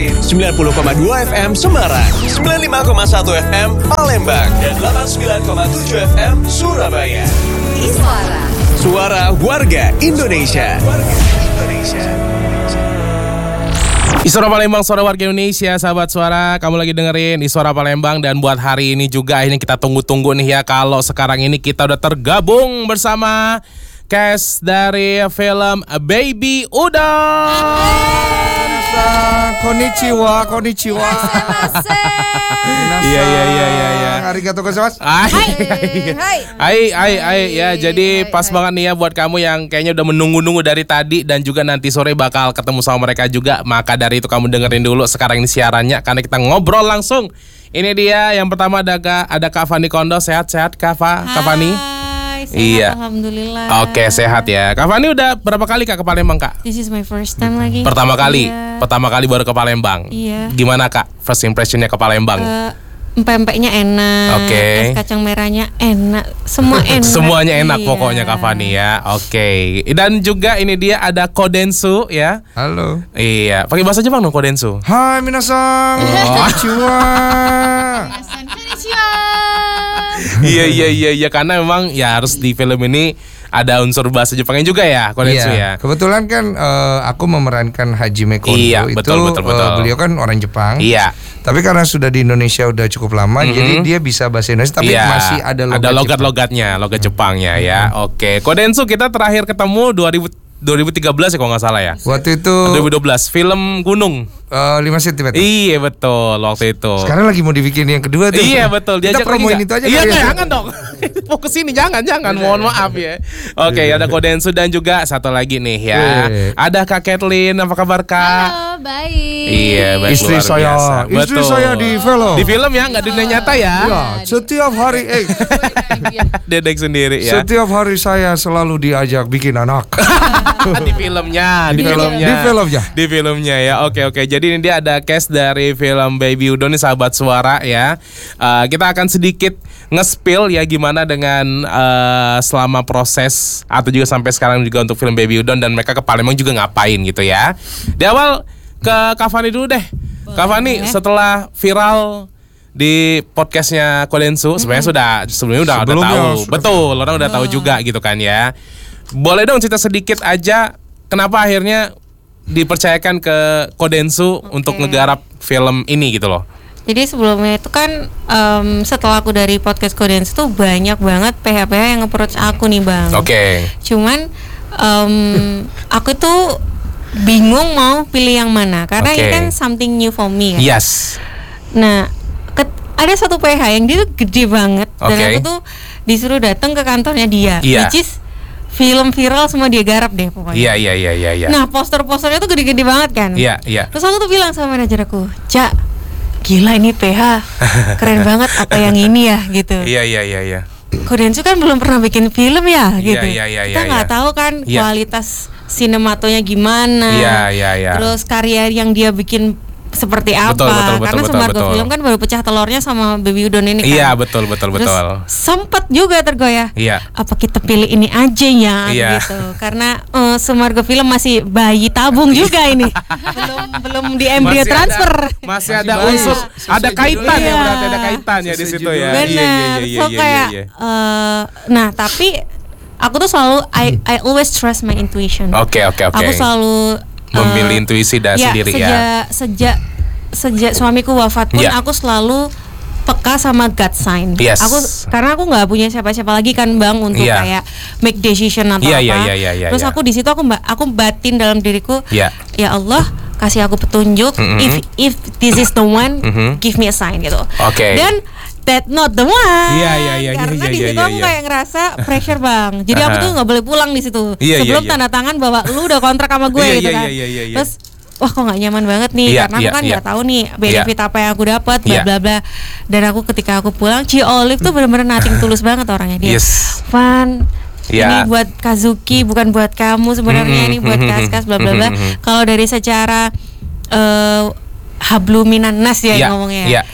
Bansin 90,2 FM Semarang, 95,1 FM Palembang, dan 89,7 FM Surabaya. Iswara. Suara warga Indonesia. Iswara Palembang, suara warga Indonesia, sahabat suara. Kamu lagi dengerin Iswara Palembang. Dan buat hari ini juga, ini kita tunggu-tunggu nih ya. Kalau sekarang ini kita udah tergabung bersama cast dari film Baby Udon. Konnichiwa. Iya. Arigatou gozaimasu. Hai. Ya, jadi pas banget nih ya buat kamu yang kayaknya udah menunggu-nunggu dari tadi dan juga nanti sore bakal ketemu sama mereka juga. Maka dari itu kamu dengerin dulu sekarang ini siarannya karena kita ngobrol langsung. Ini dia yang pertama ada Kak Fani Kondo. Sehat Kak Fani? Sehat, iya. Alhamdulillah. Oke, sehat ya. Kak Fani udah berapa kali Kak ke Palembang, Kak? This is my first time lagi. Pertama kali? Iya. Pertama kali baru ke Palembang? Iya. Gimana Kak first impressionnya ke Palembang? Empek-empeknya enak. Oke. Es kacang merahnya enak. Semua enak. Semuanya enak Iya. pokoknya Kak Fani ya. Oke. Dan juga ini dia ada Kodensu ya. Halo. Iya, pakai bahasa Jepang dong Kodensu. Hai minasan. Konnichiwa. Iya karena memang ya harus di film ini ada unsur bahasa Jepangnya juga ya Kodensu ya. Kebetulan kan aku memerankan Hajime Kondo. Iya, itu betul. beliau kan orang Jepang. Iya. Tapi karena sudah di Indonesia udah cukup lama, jadi dia bisa bahasa Indonesia tapi Iya, masih ada logat-logatnya, logat Jepangnya ya. Oke, Kodensu kita terakhir ketemu 2013 ya kalau nggak salah ya. Waktu itu 2012 film Gunung. 5 cm. Iya betul waktu itu. Sekarang lagi mau dibikin yang kedua tuh. Iya betul. Kita promoin itu aja. Iya kali ya. jangan dong. Fokus ini jangan. Mohon maaf ya. Oke, ada Kodensu dan juga satu lagi nih ya. Ada Kak Kathleen. Apa kabar Kak? Halo, baik. Iya baik. Istri luar saya. biasa. Istri Betul. saya di film. Di film ya, nggak di dunia nyata ya. Ya, setiap hari Dedek sendiri ya. Setiap hari saya selalu diajak bikin anak. Di filmnya. Di filmnya ya. Oke. Jadi ini dia ada cast dari film Baby Udon nih sahabat suara ya. Kita akan sedikit nge-spill ya gimana dengan selama proses atau juga sampai sekarang juga untuk film Baby Udon dan mereka ke Palembang juga ngapain gitu ya. Di awal ke Kak Fani dulu deh. Kak Fani setelah viral di podcastnya Kodensu sebenarnya sebelumnya udah tahu. Betul, orang udah tahu juga gitu kan ya. Boleh dong cerita sedikit aja kenapa akhirnya dipercayakan ke Kodensu untuk ngegarap film ini gitu loh. Jadi sebelumnya itu kan setelah aku dari podcast Kodensu tuh banyak banget PH-PH yang nge-approach aku nih Bang. Oke. Cuman aku tuh bingung mau pilih yang mana karena ini kan something new for me kan. Yes. Nah, ada satu PH yang dia tuh gede banget dan aku tuh disuruh datang ke kantornya dia, which is film viral semua dia garap deh pokoknya. Iya. Nah, poster-posternya tuh gede-gede banget kan. Iya. Terus aku tuh bilang sama manajer aku, "Cak, gila ini PH keren banget apa yang ini ya gitu." Iya. Kodensu kan belum pernah bikin film ya gitu. Iya, Kita nggak tahu kan kualitas sinematonya gimana. Iya. Terus karya yang dia bikin seperti apa? Betul, karena Sumargo Film kan baru pecah telurnya sama Baby Udon ini kan. Iya, betul. Terus sempet juga tergoyah. Iya. Apa kita pilih ini aja ya gitu. Karena Sumargo Film masih bayi tabung juga ini. belum di embrio transfer. Masih ada unsur, ada kaitan ya, berarti ada kaitannya di situ ya. Benar. So kayak nah, tapi aku tuh selalu I always trust my intuition. Oke. Aku selalu memilih intuisi sendiri ya. Sejak suamiku wafat pun aku selalu peka sama gut sign. Yes. Karena aku nggak punya siapa-siapa lagi kan Bang untuk kayak make decision atau apa. Terus aku di situ aku batin dalam diriku. Ya Allah, kasih aku petunjuk. If this is the one, give me a sign gitu. Dan that not the one. Iya. Karena di situ aku kayak ngerasa pressure Bang. Jadi aku tuh nggak boleh pulang di situ sebelum tanda tangan bahwa lu udah kontrak sama gue gitu kan. Terus wah kok nggak nyaman banget nih karena aku kan nggak tahu nih benefit apa yang aku dapat bla bla bla. Dan aku ketika aku pulang, Ci Olive tuh benar-benar nothing tulus banget orangnya dia. Fan. Ini buat Kazuki bukan buat kamu sebenarnya, ini buat Kaskas bla bla bla. Kalau dari secara habluminan nas ya ngomongnya.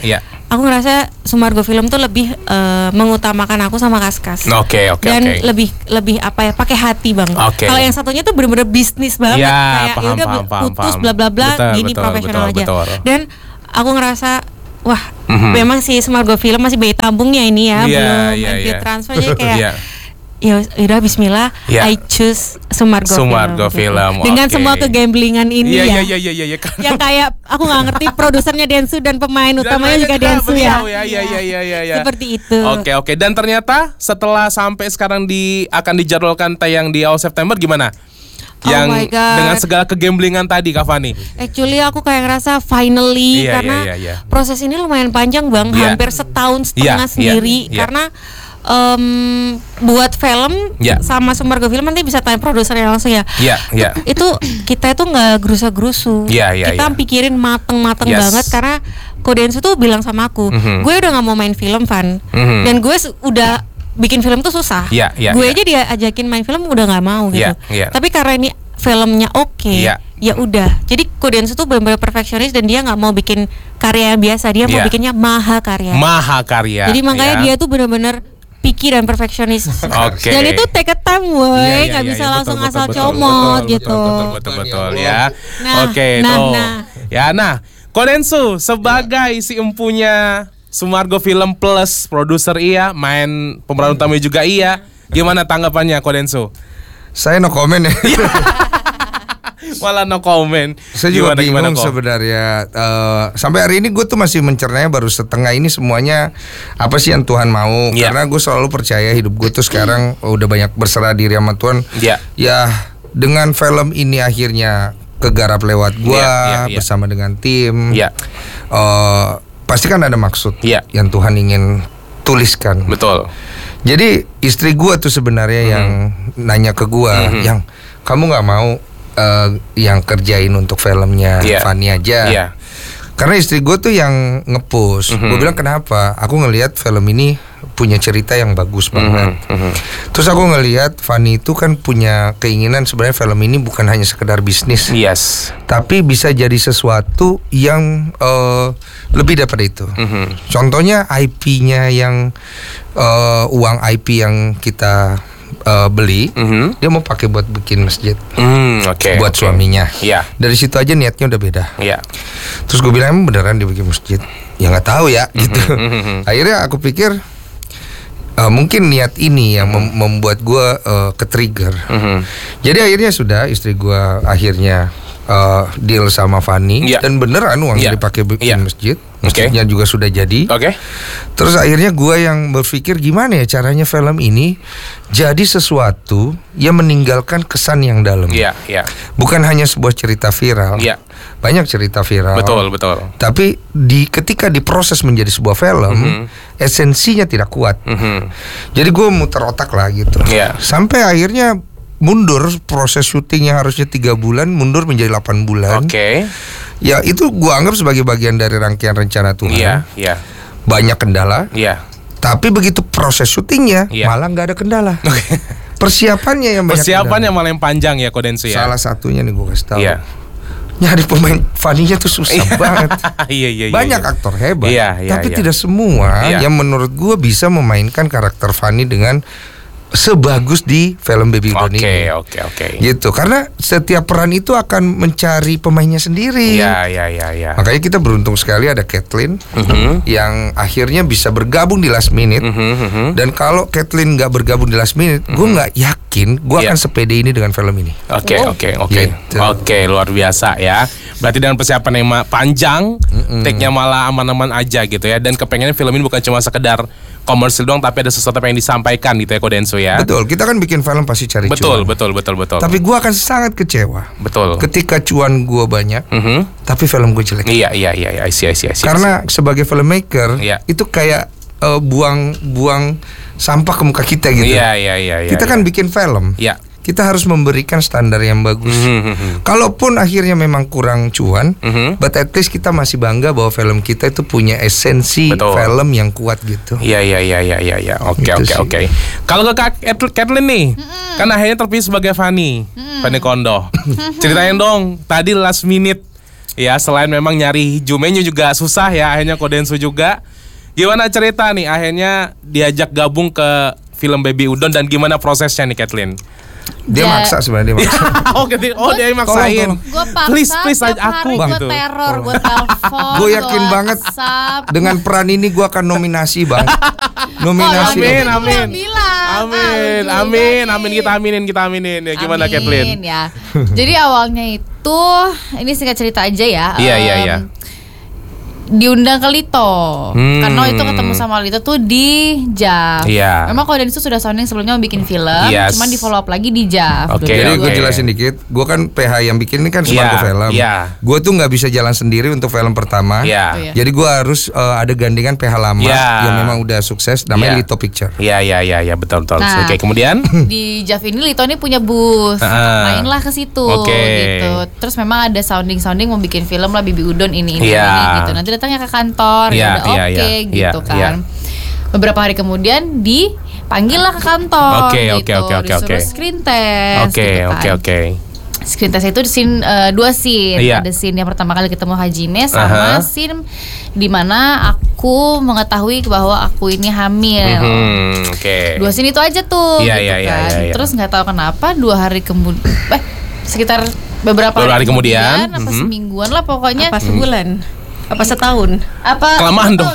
aku ngerasa Sumargo Film tuh lebih mengutamakan aku sama Kaskas. Dan lebih apa ya, pakai hati Bang. Kalau yang satunya tuh bener-bener bisnis banget, kayak ya udah putus bla bla bla, gini profesional aja. Dan aku ngerasa wah, memang sih Sumargo Film masih bayi tabungnya ini ya, belum transfer aja kayak ya udah bismillah, I choose Sumargo Film. Dengan semua kegamblingan ini ya. Yang kayak aku nggak ngerti produsernya Densu dan pemain utamanya juga Densu ya. Seperti itu. Oke. Dan ternyata setelah sampai sekarang akan dijadwalkan tayang di awal September gimana? Yang dengan segala kegamblingan tadi Kak Fani. Actually aku kayak ngerasa finally karena proses ini lumayan panjang Bang, hampir setahun setengah sendiri karena buat film sama Sumargo Film nanti bisa tanya produsernya langsung ya. Itu kita itu nggak gerusa-gerusu. Kita pikirin mateng-mateng banget karena Kodensu tuh bilang sama aku, gue udah nggak mau main film Van, dan gue udah bikin film tuh susah. Gue aja dia ajakin main film udah nggak mau gitu. Tapi karena ini filmnya ya udah. Jadi Kodensu tuh benar-benar perfeksionis dan dia nggak mau bikin karya yang biasa, dia mau bikinnya maha karya. Jadi makanya dia tuh benar-benar pikir dan perfeksionis. Dan itu take a time woy, nggak bisa langsung asal comot gitu. Betul ya. Nah, Kodensu sebagai si empunya Sumargo Film plus produser main pemeran utama juga gimana tanggapannya Kodensu? Saya no comment ya. Malah no comment. Saya juga bingung sebenarnya. Sampai hari ini gue tuh masih mencernanya baru setengah ini semuanya apa sih yang Tuhan mau. Karena gue selalu percaya hidup gue tuh sekarang udah banyak berserah diri sama Tuhan. Ya dengan film ini akhirnya kegarap lewat gue bersama dengan tim. Pasti kan ada maksud yang Tuhan ingin tuliskan. Betul. Jadi istri gue tuh sebenarnya yang nanya ke gue, yang kamu nggak mau yang kerjain untuk filmnya Fani aja. Karena istri gue tuh yang nge-push. Gue bilang kenapa? Aku ngelihat film ini punya cerita yang bagus banget. Terus aku ngelihat Fani itu kan punya keinginan sebenarnya film ini bukan hanya sekedar bisnis. Tapi bisa jadi sesuatu yang lebih daripada itu. Contohnya IP-nya yang uang IP yang kita beli, dia mau pakai buat bikin masjid, buat suaminya. Dari situ aja niatnya udah beda. Terus gue bilang emang beneran dia bikin masjid? Ya nggak tahu ya, gitu. Akhirnya aku pikir mungkin niat ini yang membuat gue ke-trigger. Jadi akhirnya sudah istri gue akhirnya deal sama Fani dan beneran uangnya dipakai bikin masjid. Masjidnya juga sudah jadi. Terus akhirnya gue yang berpikir gimana ya caranya film ini jadi sesuatu yang meninggalkan kesan yang dalam. Bukan hanya sebuah cerita viral. Banyak cerita viral. Betul. Tapi ketika diproses menjadi sebuah film, esensinya tidak kuat. Jadi gue muter otak lah gitu. Sampai akhirnya mundur proses syutingnya harusnya 3 bulan mundur menjadi 8 bulan. Ya itu gua anggap sebagai bagian dari rangkaian rencana Tuhan. Banyak kendala. Tapi begitu proses syutingnya malah nggak ada kendala. Persiapannya yang banyak. Persiapannya malah yang panjang ya Kodensu ya. Salah satunya nih gua kasih tahu. Nyari pemain Faninya tuh susah banget. Banyak aktor hebat. Tapi tidak semua yang menurut gua bisa memainkan karakter Fani dengan sebagus di film Baby Udon ini. Gitu. Karena setiap peran itu akan mencari pemainnya sendiri. Makanya kita beruntung sekali ada Kathleen yang akhirnya bisa bergabung di last minute. Dan kalau Kathleen nggak bergabung di last minute, gue nggak yakin gue akan sepede ini dengan film ini. Oke, luar biasa ya. Berarti dengan persiapan yang panjang, take-nya malah aman-aman aja gitu ya. Dan kepengennya film ini bukan cuma sekedar komersil doang, tapi ada sesuatu yang disampaikan gitu ya Kodensu ya. Betul, kita kan bikin film pasti cari cuan. Betul. Tapi gue akan sangat kecewa. Ketika cuan gue banyak, tapi film gue jelek. I see. Karena sebagai filmmaker itu kayak buang sampah ke muka kita gitu. Kita kan bikin film. Kita harus memberikan standar yang bagus. Kalaupun akhirnya memang kurang cuan, but at least kita masih bangga bahwa film kita itu punya esensi film yang kuat gitu. Oke. Kalau ke Kathleen nih, kan akhirnya terpilih sebagai Fani Kondo. Ceritain dong, tadi last minute ya, selain memang nyari Jumenyu juga susah ya, akhirnya Kodensu juga. Gimana cerita nih akhirnya diajak gabung ke film Baby Udon dan gimana prosesnya nih Kathleen? Dia maksa sebenarnya, dia maksa. Dia maksain. Gue paksa please aku gue gitu. teror, gue telepon. Gue yakin banget dengan peran ini gue akan nominasi bang. Nominasi. Amin. Kita aminin. Ya gimana Kathleen? Ya. Jadi awalnya itu, ini singkat cerita aja ya. Iya. Diundang ke Lito karena itu ketemu sama Lito tuh di JAV. Memang kalau Densu sudah sounding sebelumnya mau bikin film, cuman di follow up lagi di JAV. Jadi gue jelasin dikit, gue kan PH yang bikin ini kan Semargo Film. Gue tuh nggak bisa jalan sendiri untuk film pertama. Jadi gue harus ada gandengan PH lama yang memang udah sukses, namanya Lito Picture. Iya betul. Nah, oke, kemudian di JAV ini Lito ini punya booth, mainlah ke situ gitu. Terus memang ada sounding mau bikin film lah Baby Udon ini gitu. Nanti datangnya ke kantor, gitu kan. Beberapa hari kemudian dipanggil lah ke kantor, disuruh screen test. Screen test itu dua scene. Ada scene yang pertama kali ketemu Hajime sama scene di mana aku mengetahui bahwa aku ini hamil. Dua scene itu aja tuh. Terus nggak tahu kenapa 2 hari kemudian, sekitar beberapa hari kemudian, apa semingguan lah pokoknya. Apa sebulan? Apa setahun? Apa kelamaan dong?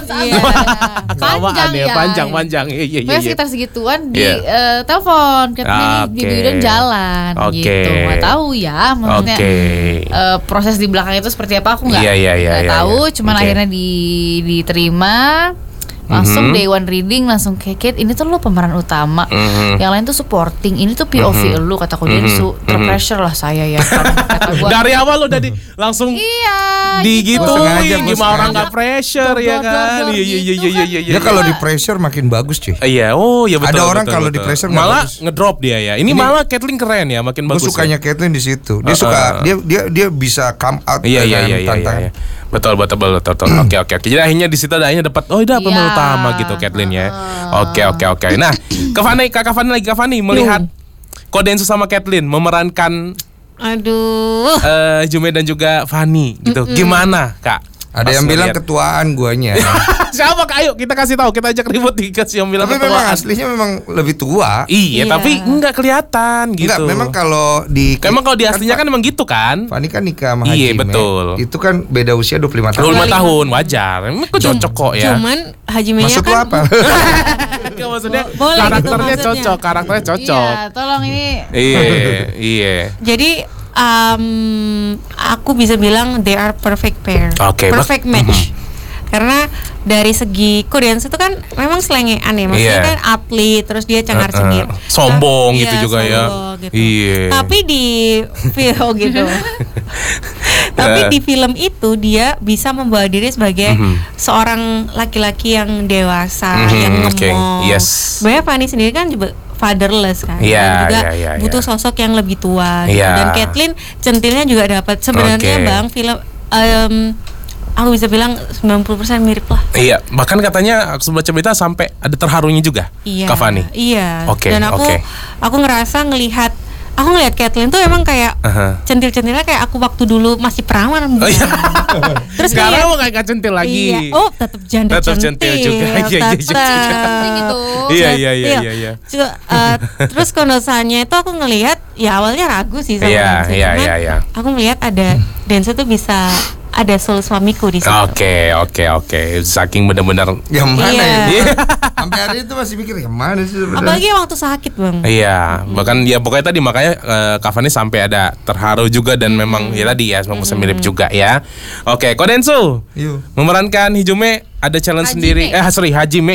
Panjang. Iya. Sekitar segituan di telepon, katanya Baby Udon jalan gitu. Nggak tahu ya, maksudnya proses di belakang itu seperti apa aku nggak tahu. Cuman akhirnya diterima. Langsung day one reading langsung Kate, ini tuh lo pemeran utama, yang lain tuh supporting, ini tuh POV lu, kataku Densu. Terpressure lah saya ya. Kata gua, dari awal lo udah langsung digituin, gimana orang nggak pressure ya kan? Iya. Ya kalau di pressure makin bagus cuy. Iya, betul. Ada orang kalau di pressure malah ngedrop dia ya. Ini malah Kathleen keren ya, makin bagus. Gue sukanya Kathleen di situ. Dia suka dia bisa come out dengan tantangan. Betul. Oke. Jadi akhirnya di situ akhirnya dapat pemeran utama gitu Kathleen ya. Oke. Nah, Kak Fani melihat Densu sama Kathleen memerankan Jume dan juga Fani gitu. Gimana, Kak? Ada yang bilang ketuaan guanya. Siapa Kak? Ayo kita kasih tahu, kita ajak ribut dikasih yang bilang ketuaan. Tapi memang aslinya memang lebih tua. Iya, tapi enggak kelihatan gitu. Enggak, memang kalau di aslinya kan memang gitu kan. Fani kan nikah sama Hajime. Iya, betul. Itu kan beda usia 25 tahun. 25 tahun, wajar. Memang cocok kok ya. Cuman Hajime-nya maksud kan apa? Maksudnya karakternya cocok. Iya, tolong ini. Iya. Jadi aku bisa bilang they are perfect pair, perfect match. Karena dari segi Densu itu kan memang selengean ya, maksudnya kan atlet, terus dia cengar-cengir, sombong gitu juga ya. Gitu. Tapi di film gitu. Tapi di film itu dia bisa membawa diri sebagai seorang laki-laki yang dewasa, yang ngomong. Sebenarnya Fanny sendiri kan juga fatherless kan, dan juga butuh sosok yang lebih tua. Gitu. Dan Kathleen centilnya juga dapat. Sebenarnya Bang, film aku bisa bilang 90% mirip lah. Iya, bahkan katanya aku baca berita sampai ada terharunya juga. Kak Fani. Iya. Dan aku ngerasa ngelihat Kathleen tuh emang kayak centil-centilnya kayak aku waktu dulu masih perawan. Terus sekarang nggak centil lagi. Iya. Tetap janda centil juga. Iya. Terus kondosanya itu aku ngelihat ya awalnya ragu sih sama Densu. Iya. Aku melihat ada Densu tuh bisa ada soul suamiku di situ. Oke. Saking benar-benar yang mana ya? Sampai hari itu masih mikir yang mana sih sebenarnya. Apalagi waktu sakit Bang. Iya, bahkan ya pokoknya tadi makanya Kak Fani sampai ada terharu juga dan memang ya tadi ya semua mirip juga ya. Oke, Densu memerankan Hajime ada challenge sendiri. Hajime.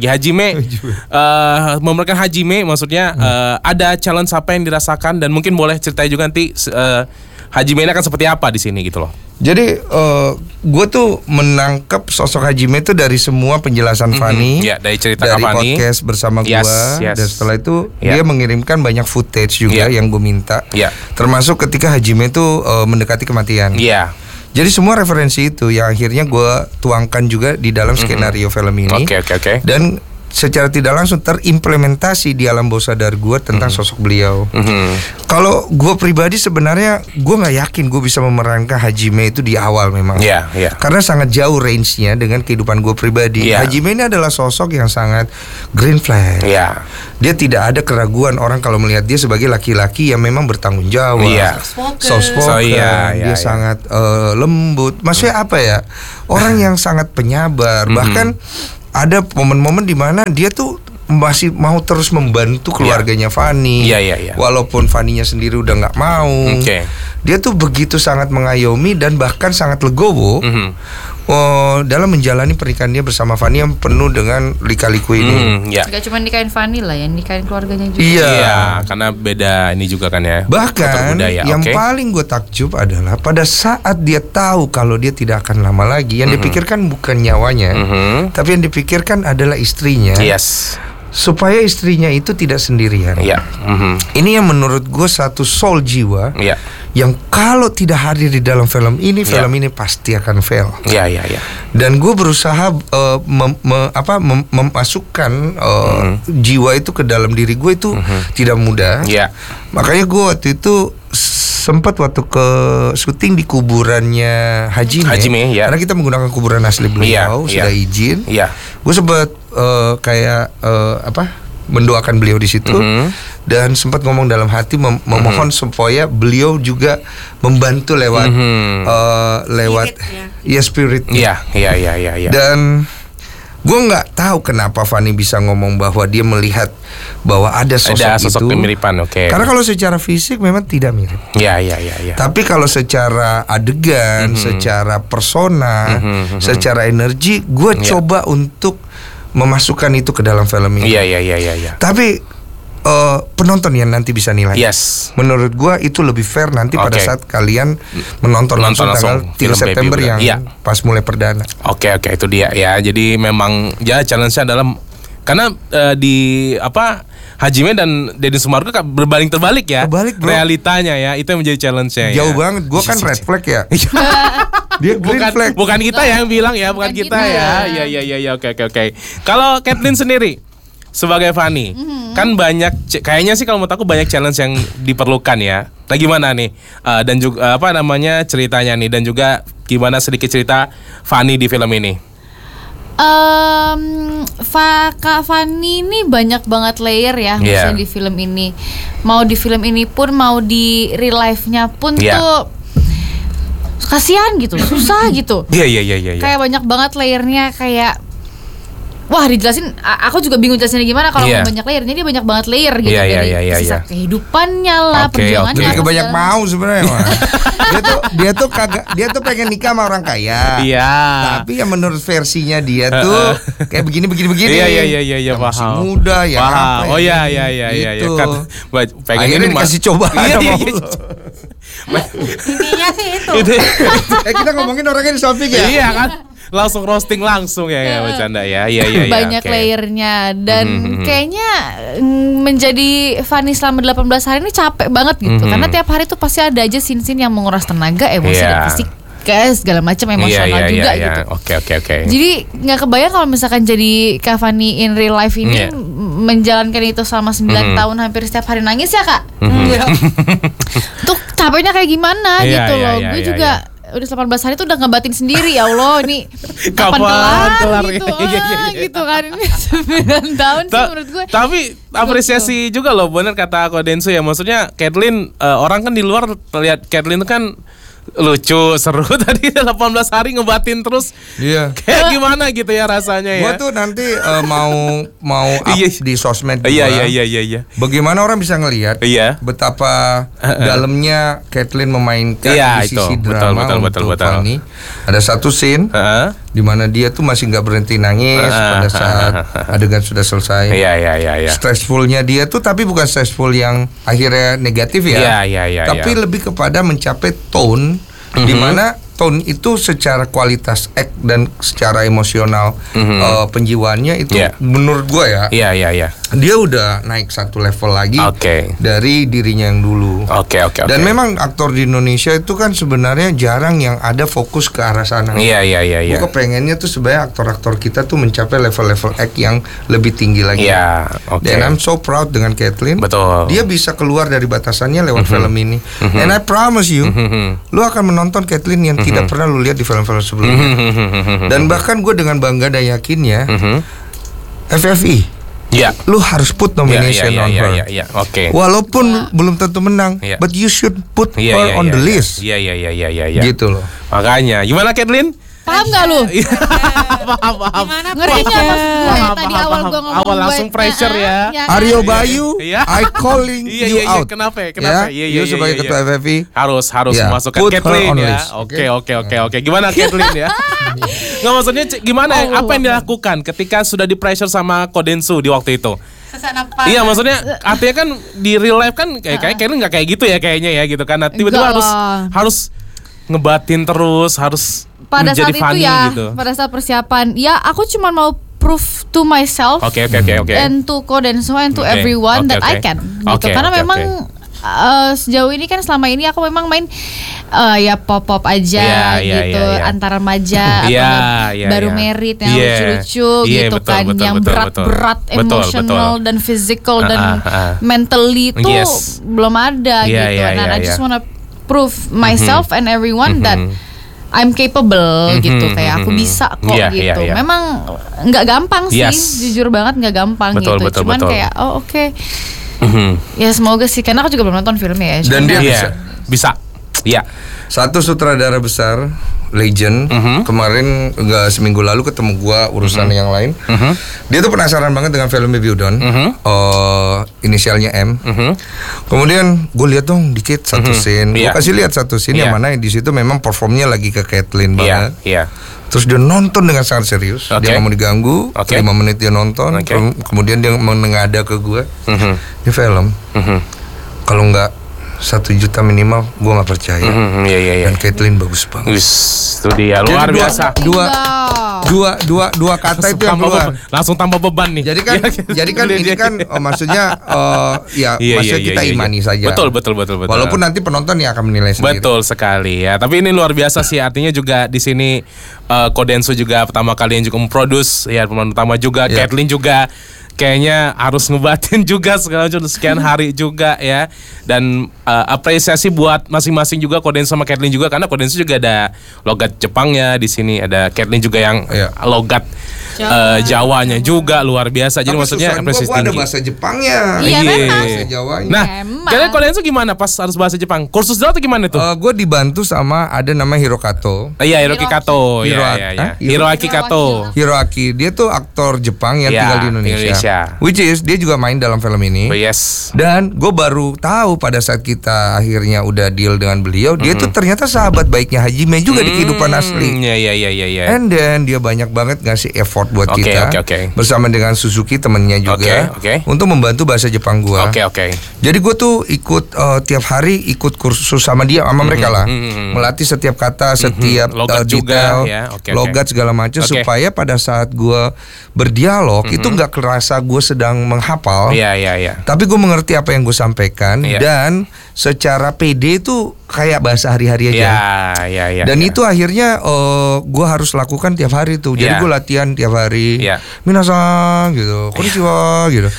Memerankan Hajime maksudnya ada challenge apa yang dirasakan dan mungkin boleh ceritain juga nanti Hajime ini akan seperti apa di sini gitu loh. Jadi gue tuh menangkap sosok Hajime itu dari semua penjelasan Fani, dari cerita dari Fani, podcast bersama gue, dan setelah itu dia mengirimkan banyak footage juga yang gue minta, termasuk ketika Hajime itu mendekati kematian. Jadi semua referensi itu yang akhirnya gue tuangkan juga di dalam skenario film ini. Oke. Dan secara tidak langsung terimplementasi di alam bawah sadar gue tentang sosok beliau. Kalau gue pribadi sebenarnya gue nggak yakin gue bisa memerankan Hajime itu di awal memang. Karena sangat jauh range-nya dengan kehidupan gue pribadi. Hajime ini adalah sosok yang sangat green flag. Dia tidak ada keraguan orang kalau melihat dia sebagai laki-laki yang memang bertanggung jawab. Soft spoken. Dia sangat lembut. Maksudnya apa ya? Orang yang sangat penyabar. Bahkan ada momen-momen di mana dia tuh masih mau terus membantu keluarganya Fanny. Walaupun Fanny-nya sendiri udah nggak mau. Dia tuh begitu sangat mengayomi dan bahkan sangat legowo dalam menjalani pernikahan dia bersama Fanny yang penuh dengan lika-liku ini. Gak cuma nikahin Fanny lah, yang nikahin keluarganya juga. Karena beda ini juga kan ya. Bahkan yang paling gue takjub adalah pada saat dia tahu kalau dia tidak akan lama lagi, yang dipikirkan bukan nyawanya, tapi yang dipikirkan adalah istrinya. Supaya istrinya itu tidak sendirian. Ini yang menurut gue satu soul jiwa yang kalau tidak hadir di dalam film ini, film ini pasti akan fail. Dan gue berusaha memasukkan jiwa itu ke dalam diri gue itu tidak mudah. Makanya gue waktu itu sempat waktu ke syuting di kuburannya Hajime, karena kita menggunakan kuburan asli beliau, sudah izin. Gue sempat mendoakan beliau di situ, dan sempat ngomong dalam hati memohon supaya beliau juga membantu lewat spirit. Dan gue nggak tahu kenapa Fanny bisa ngomong bahwa dia melihat bahwa ada sosok itu. Kemiripan, Karena kalau secara fisik memang tidak mirip. Tapi kalau secara adegan, secara persona, secara energi, gue coba untuk memasukkan itu ke dalam film ini. Tapi penonton yang nanti bisa nilai. Menurut gua itu lebih fair nanti pada saat kalian menonton langsung tanggal 3 September yang pas mulai perdana. Itu dia ya. Jadi memang challenge-nya adalah karena Hajime dan Deddy Sumargo berbanding terbalik ya. Realitanya ya, itu yang menjadi challenge-nya. Jauh banget. Gua kan red flag ya. Dia green flag. Bukan kita yang bilang ya, bukan kita ya. Oke. Kalau Kathleen sendiri sebagai Fanny, kan banyak kayaknya sih kalau menurut aku banyak challenge yang diperlukan ya. Nah gimana nih? Dan juga ceritanya nih, dan juga gimana sedikit cerita Fanny di film ini? Kak Fanny ini banyak banget layer ya, misalnya di film ini. Mau di film ini pun, mau di real life-nya pun tuh kasihan gitu, susah gitu. Kayak banyak banget layernya, kayak wah dijelasin, aku juga bingung jelasinnya gimana kalau banyak layernya. Dia banyak banget layer gitu, dari sisa kehidupannya lah, perjuangannya. Lebih ke banyak mau sebenarnya. Dia tuh pengen nikah sama orang kaya. Tapi yang menurut versinya dia tuh kayak begini. Iya, masih muda ya. Gitu. Kan akhirnya dikasih coba. Intinya sih itu. Kita ngomongin orangnya di samping ya. Iya kan. Langsung roasting langsung ya bercanda ya. Banyak layernya, dan kayaknya menjadi Fanny selama 18 hari ini capek banget gitu. Karena tiap hari tuh pasti ada aja scene-scene yang menguras tenaga, emosi dan fisik, segala macam emosional juga gitu. Oke. Jadi nggak kebayang kalau misalkan jadi Kak Fanny in real life ini menjalankan itu selama 9 tahun, hampir setiap hari nangis ya Kak. Tuh capeknya kayak gimana gitu loh. Gue juga udah 18 hari tuh udah ngebatin sendiri, ya Allah ini kapan kelar gitu, gitu kan. Ini 9 tahun sih menurut gue. Tapi apresiasi juga loh, bener kata Ko Densu ya. Maksudnya Kathleen, orang kan di luar lihat Kathleen itu kan lucu, seru, tadi 18 hari ngebatin terus. Kayak gimana gitu ya rasanya ya. Gua tuh nanti mau up di sosmed gua. Iya. Bagaimana orang bisa ngelihat betapa dalamnya Kathleen memainkan di sisi drama untuk Fanny. Ada satu scene di mana dia tuh masih nggak berhenti nangis pada saat adegan sudah selesai. Stressfulnya dia tuh, tapi bukan stressful yang akhirnya negatif ya. Tapi lebih kepada mencapai tone di mana tone itu secara kualitas act dan secara emosional penjiwaannya itu menurut gue ya. dia udah naik satu level lagi dari dirinya yang dulu. Dan memang aktor di Indonesia itu kan sebenarnya jarang yang ada fokus ke arah sana. Iya. Gue kepengennya tuh sebenarnya aktor-aktor kita tuh mencapai level-level act yang lebih tinggi lagi. Dan I'm so proud dengan Kathleen. Betul. Dia bisa keluar dari batasannya lewat film ini. And I promise you, lu akan menonton Kathleen yang tidak pernah lu lihat di film-film sebelumnya. Dan bahkan gue dengan bangga dan yakinnya, FFI. Lu harus put nomination on her. Walaupun belum tentu menang, but you should put her on the list. Gitu loh. Makanya, gimana Kathleen? Paham gak lu? Paham. Ngerti gak mas gue tadi awal gue ngomong awal langsung pressure ya. Aryo Bayu, I calling you out. Kenapa? You sebagai ketua FFI harus masukkan Kathleen ya. Oke. Gimana Kathleen ya? Nggak, maksudnya gimana? Apa yang dilakukan ketika sudah di pressure sama Kodensu di waktu itu? Iya, maksudnya artinya kan di real life kan kayaknya nggak kayak gitu ya kayaknya ya gitu kan. Tiba-tiba harus ngebatin terus, harus pada menjadi saat itu ya gitu. Pada saat persiapan ya aku cuma mau prove to myself and to Kodensu and to everyone that I can gitu. Karena memang sejauh ini kan selama ini aku memang main ya pop aja gitu antara remaja atau baru merit yang lucu-lucu gitu kan, yang berat-berat emotional dan physical dan mentally itu belum ada gitu. Nah, I just wanna prove myself and everyone that I'm capable gitu, kayak aku bisa kok gitu. Memang nggak gampang sih, jujur banget nggak gampang gitu. Cuman kayak oke. Ya semoga sih, karena aku juga belum nonton filmnya ya. Dan dia bisa. Ya. Satu sutradara besar, legend. Kemarin nggak seminggu lalu ketemu gua urusan yang lain. Dia tuh penasaran banget dengan film Baby Udon. Inisialnya M. Kemudian gue lihat dong dikit satu scene. Gue kasih lihat satu scene yang mana di situ memang performnya lagi ke Kathleen banget. Terus dia nonton dengan sangat serius. Dia nggak mau diganggu. 5 menit dia nonton. Kemudian dia menengada ke gue. Ini film. Kalau nggak 1 juta minimal, gue nggak percaya. Dan Kathleen bagus banget. Itu dia luar biasa. Dua kata itu yang keluar. Langsung tambah beban nih. Jadi kan ini kan maksudnya maksudnya kita imani saja. Betul. Walaupun nanti penonton yang akan menilai sendiri. Betul sekali ya. Tapi ini luar biasa sih. Artinya juga di sini Kodensu juga pertama kali yang juga memproduce ya, pemain utama juga. Kathleen juga kayaknya harus ngebatin juga segala macam sekian hari juga ya. Dan apresiasi buat masing-masing juga, Kodensu sama Kathleen juga, karena Kodensu juga ada logat Jepangnya di sini, ada Kathleen juga yang logat Jawanya juga luar biasa. Jadi maksudnya apresiasi tinggi. Ada bahasa Jepangnya. Iya memang. Bahasa Jawanya. Nah, kalian Kodensu gimana pas harus bahasa Jepang? Kursus dulu atau gimana tuh? Gue dibantu sama ada namanya Hirokato. Iya, Hiroaki Kato. Hiroaki Kato. Hiroaki, dia tuh aktor Jepang yang tinggal di Indonesia. Which is dia juga main dalam film ini. Dan gue baru tahu pada saat kita akhirnya udah deal dengan beliau, dia tuh ternyata sahabat baiknya Hajime juga di kehidupan asli. Iya. And then dia banyak banget ngasih effort buat kita bersama dengan Suzuki temennya juga untuk membantu bahasa Jepang gua. Jadi gua tuh ikut tiap hari ikut kursus sama dia, sama mereka lah, melatih setiap kata, setiap detail, logat segala macam supaya pada saat gua berdialog itu nggak kerasa gua sedang menghafal. Tapi gua mengerti apa yang gua sampaikan dan secara PD itu kayak bahasa hari-hari aja. Dan itu akhirnya gue harus lakukan tiap hari tuh. Jadi gue latihan tiap hari. Minasan gitu, konnichiwa gitu.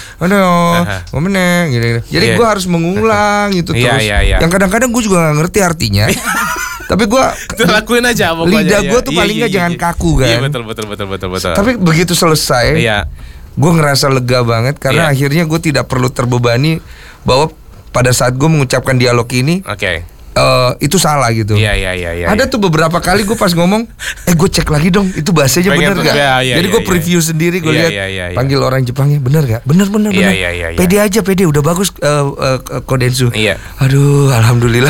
Ngomene gitu. Jadi gue harus mengulang itu terus. Yang kadang-kadang gue juga gak ngerti artinya. Tapi gue lakuin aja pokoknya. Lidah gue tuh paling gak jangan kaku kan. Iya betul. Tapi begitu selesai, gue ngerasa lega banget karena akhirnya gue tidak perlu terbebani bahwa pada saat gue mengucapkan dialog ini itu salah gitu. Ada tuh beberapa kali gue pas ngomong, gue cek lagi dong itu bahasanya bener gak? Jadi gue preview sendiri, gue lihat panggil orang Jepangnya bener gak? Bener. Pede aja, pede udah bagus Kodensu. Aduh, alhamdulillah.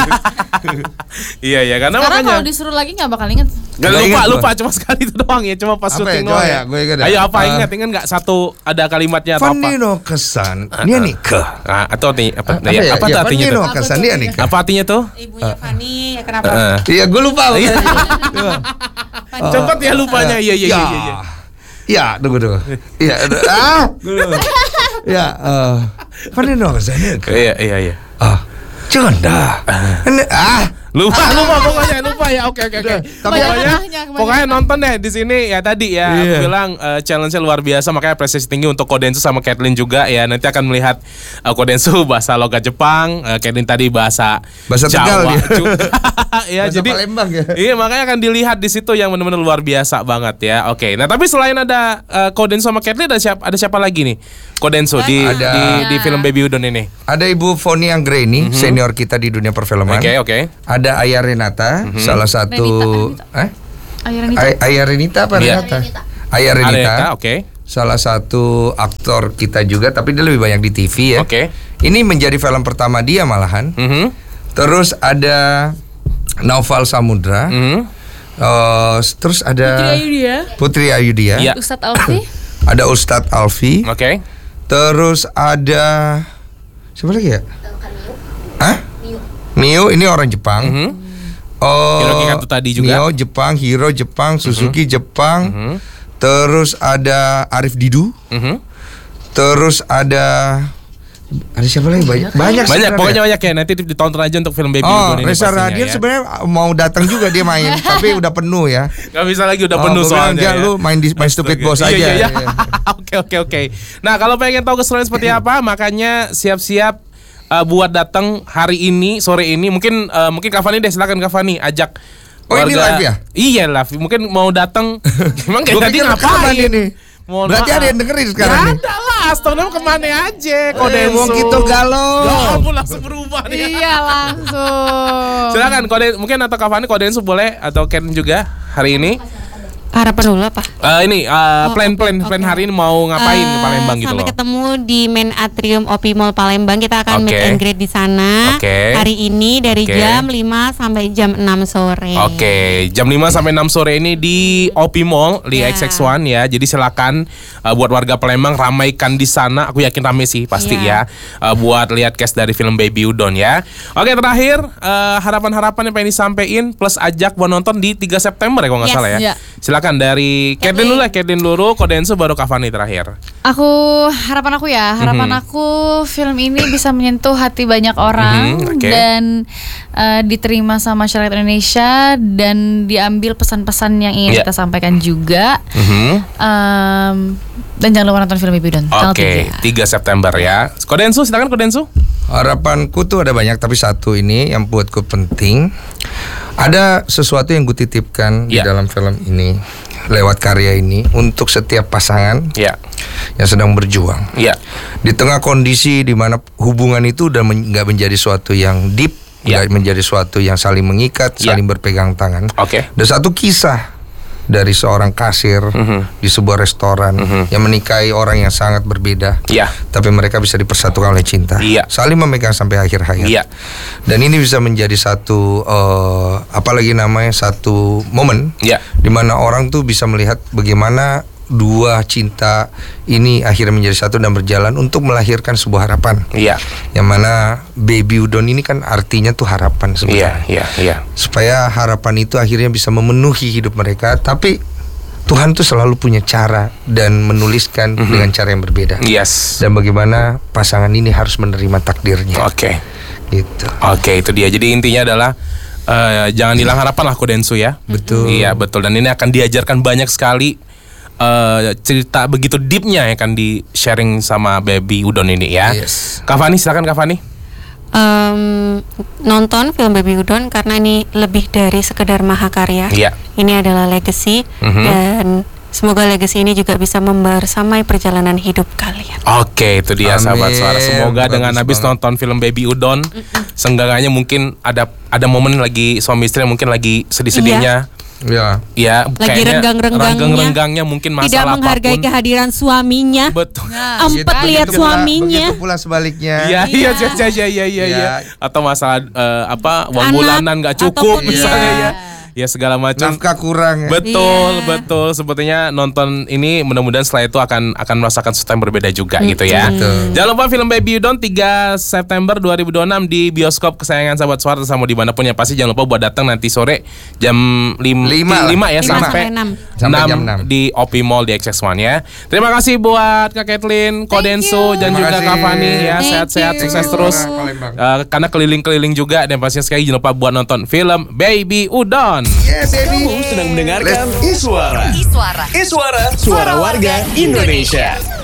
Karena kalau disuruh lagi nggak bakal inget. Lupa cuma sekali itu doang ya, cuma pas syuting doang ya. Ayo apa ingat nggak satu ada kalimatnya atau apa? Fanino kesan, dia nikah. Atau apa artinya tuh? Kesan dia nikah. Apa artinya tuh? Ibunya Fanny, ya kenapa? Iya, gue lupa. Cepet ya lupanya. Iya. Iya, tunggu. Iya, Ya, Fernando Zanuka. Iya. Jangan dah. Lupa pokoknya lupa ya. Oke. Tapi pokoknya nonton deh di sini ya tadi ya. Aku bilang challenge-nya luar biasa, makanya apresiasi tinggi untuk Kodensu sama Kathleen juga ya. Nanti akan melihat Kodensu bahasa logat Jepang, Kathleen tadi bahasa Tegal Jawa juga. Ya, bahasa jadi Palembang ya. Iya, makanya akan dilihat di situ yang benar-benar luar biasa banget ya. Oke. Nah, tapi selain ada Kodensu sama Kathleen ada siapa lagi nih? Kodensu di film Baby Udon ini. Ada Ibu Foni Anggreni, senior kita di dunia perfilman. Oke. Ada Aya Renata, salah satu Aya Renita apa Renata? Aya Renita. Oke. Salah satu aktor kita juga, tapi dia lebih banyak di TV ya. Oke. Ini menjadi film pertama dia malahan. Terus ada Naufal Samudra. Terus ada Putri Ayudhya. Ustadz Alfi. Ada Ustadz Alfi. Oke. Terus ada siapa lagi ya? Mio ini orang Jepang. Hiroki Kato tadi juga. Mio Jepang, Hiro Jepang, Suzuki Jepang. Terus ada Arif Didu. Terus ada siapa lagi? Banyak pokoknya banyak ya. Nanti ditonton aja untuk film Baby Udon ini. Reza Radian sebenarnya mau datang juga dia main, tapi udah penuh ya. Gak bisa lagi, udah penuh soalnya. Lu main Stupid Boss aja. Iya. Oke. Nah, kalau pengen tahu keseruan seperti apa, makanya siap-siap buat datang hari ini, sore ini. Mungkin Kak Fani deh, silakan Kak Fani ajak warga. Ini live ya? Iya live. Mungkin mau datang. Emang kayak tadi ngapain ini? Berarti ada yang dengerin sekarang nih. Ada lah, Astagfirullah kemana aja Kodensu. Wong kita galau. Ya ampun, langsung berubah nih. Iya langsung. Silakan mungkin atau Kak Fani Kodensu boleh, atau Ken juga hari ini. Harapan dulu apa? Plan hari ini mau ngapain ke Palembang gitu loh. Sampai ketemu di main atrium Opi Mall Palembang. Kita akan meet and greet di sana. Hari ini dari jam 5 sampai jam 6 sore. Jam 5 sampai 6 sore ini di Opi Mall di XX1 ya. Jadi silakan buat warga Palembang ramaikan di sana. Aku yakin ramai sih pasti ya. Buat lihat cast dari film Baby Udon ya. Oke, terakhir harapan-harapan yang pengen disampaikan plus ajak buat nonton di 3 September ya kalau nggak salah ya. Silakan dari Kathleen dulu, Kodensu baru Kak Fani terakhir. Harapan aku film ini bisa menyentuh hati banyak orang dan diterima sama masyarakat Indonesia dan diambil pesan-pesan yang ingin kita sampaikan juga. Dan jangan lupa nonton film Baby Udon. 3 September ya. Kodensu, silakan Kodensu. Harapanku tuh ada banyak, tapi satu ini yang buatku penting. Ada sesuatu yang gue titipkan di dalam film ini lewat karya ini untuk setiap pasangan yang sedang berjuang. Di tengah kondisi di mana hubungan itu udah nggak menjadi suatu yang deep, nggak menjadi suatu yang saling mengikat, saling berpegang tangan. Ada satu kisah dari seorang kasir di sebuah restoran yang menikahi orang yang sangat berbeda, tapi mereka bisa dipersatukan oleh cinta, saling memegang sampai akhir hayat. Dan ini bisa menjadi satu satu momen di mana orang tuh bisa melihat bagaimana dua cinta ini akhirnya menjadi satu dan berjalan untuk melahirkan sebuah harapan. Yang mana Baby Udon ini kan artinya tuh harapan sebenarnya. Supaya harapan itu akhirnya bisa memenuhi hidup mereka, tapi Tuhan tuh selalu punya cara dan menuliskan dengan cara yang berbeda. Dan bagaimana pasangan ini harus menerima takdirnya. Gitu. Itu dia. Jadi intinya adalah jangan hilang harapan lah Kodensu ya. Betul. Iya, betul. Dan ini akan diajarkan banyak sekali cerita begitu deepnya yang akan di sharing sama Baby Udon ini ya. Kak Fani, silakan Kak Fani. Nonton film Baby Udon karena ini lebih dari sekedar mahakarya. Ini adalah legacy dan semoga legacy ini juga bisa membersamai perjalanan hidup kalian. Itu dia sahabat suara. Semoga dengan habis nonton film Baby Udon, seenggaknya mungkin ada momen lagi suami istri mungkin lagi sedih-sedihnya. Lagi renggang-renggangnya mungkin masalah tidak menghargai apapun. Kehadiran suaminya. Betul. Empat lihat suaminya. Begitu pula sebaliknya. Iya. Atau masalah uang bulanan nggak cukup misalnya ya. Ya segala macam. Nafkah kurang. Betul. Sepertinya nonton ini mudah-mudahan setelah itu akan merasakan sesuatu yang berbeda juga gitu ya. Jangan lupa film Baby Udon 3 September 2026 di bioskop kesayangan sahabat suara sama dimanapun ya pasti. Jangan lupa buat datang nanti sore jam 5 ya sampai 6 di OP Mall di XX1 ya. Terima kasih buat Kak Kathleen, Ko Densu dan juga Kak Fani ya. Sehat-sehat, sukses terus. Karena keliling-keliling juga dan pastinya sekali jangan lupa buat nonton film Baby Udon. Kamu sedang mendengarkan Iswara. Suara warga Indonesia.